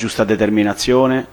giusta determinazione,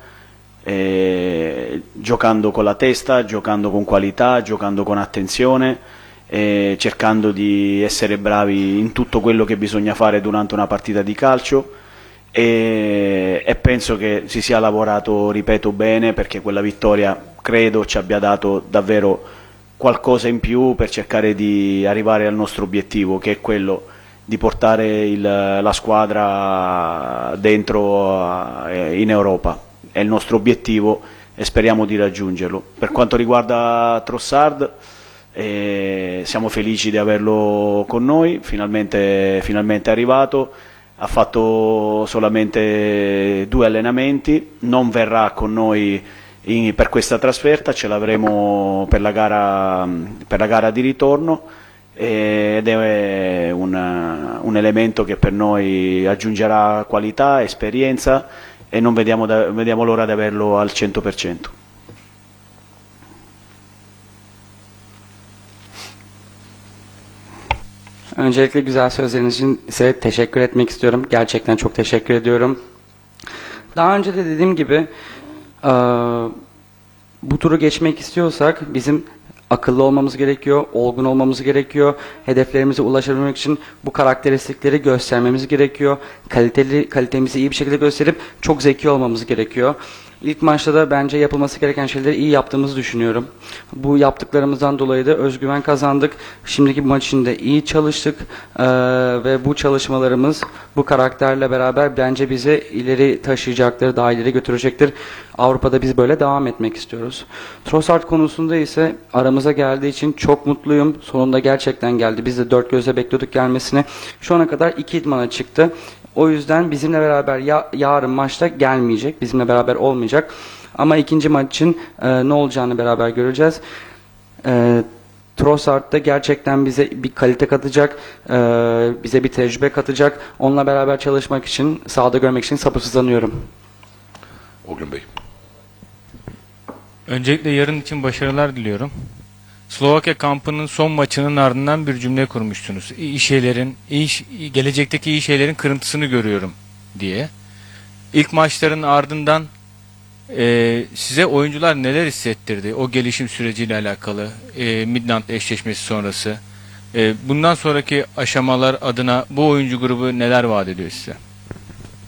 giocando con la testa, giocando con qualità, giocando con attenzione, cercando di essere bravi in tutto quello che bisogna fare durante una partita di calcio, e penso che si sia lavorato, ripeto, bene, perché quella vittoria credo ci abbia dato davvero qualcosa in più per cercare di arrivare al nostro obiettivo, che è quello di portare la squadra dentro in Europa. È il nostro obiettivo e speriamo di raggiungerlo. Per quanto riguarda Trossard, siamo felici di averlo con noi, finalmente è arrivato. Ha fatto solamente 2 allenamenti, non verrà con noi per questa trasferta, ce l'avremo per la gara di ritorno, ed è un elemento che per noi aggiungerà qualità, esperienza, e non vediamo l'ora di averlo al 100%. Öncelikle güzel sözleriniz için size teşekkür etmek istiyorum. Gerçekten çok teşekkür ediyorum. Daha önce de dediğim gibi bu turu geçmek istiyorsak bizim akıllı olmamız gerekiyor, olgun olmamız gerekiyor. Hedeflerimize ulaşabilmek için bu karakteristikleri göstermemiz gerekiyor. Kalitemizi iyi bir şekilde gösterip çok zeki olmamız gerekiyor. İlk maçta da bence yapılması gereken şeyleri iyi yaptığımızı düşünüyorum. Bu yaptıklarımızdan dolayı da özgüven kazandık. Şimdiki maç için de iyi çalıştık ve bu çalışmalarımız bu karakterle beraber bence bizi ileri taşıyacaktır, daha ileri götürecektir. Avrupa'da biz böyle devam etmek istiyoruz. Trossard konusunda ise aramıza geldiği için çok mutluyum. Sonunda gerçekten geldi. Biz de dört gözle bekliyorduk gelmesini. Şu ana kadar 2 idmana çıktı. O yüzden bizimle beraber yarın maçta gelmeyecek, bizimle beraber olmayacak. Ama ikinci maç için ne olacağını beraber göreceğiz. Trossard da gerçekten bize bir kalite katacak, bize bir tecrübe katacak. Onunla beraber çalışmak için, sahada görmek için sabırsızlanıyorum. Orgun Bey. Öncelikle yarın için başarılar diliyorum. Slovakya kampının son maçının ardından bir cümle kurmuştunuz. Gelecekteki iyi şeylerin kırıntısını görüyorum diye. İlk maçların ardından size oyuncular neler hissettirdi? O gelişim süreciyle alakalı, Midland eşleşmesi sonrası. Bundan sonraki aşamalar adına bu oyuncu grubu neler vaat ediyor size?